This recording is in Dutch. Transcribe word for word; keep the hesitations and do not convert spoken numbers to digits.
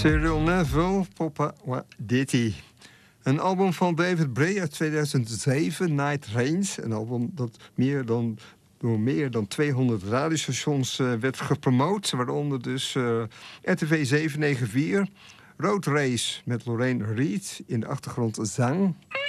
Cyril Neville, Papa Wa Ditty. Een album van David Bray uit tweeduizend zeven, Night Rains. Een album dat meer dan, door meer dan tweehonderd radiostations uh, werd gepromoot. Waaronder dus uh, R T V zeven negen vier. Road Race met Lorraine Reed. In de achtergrond zang.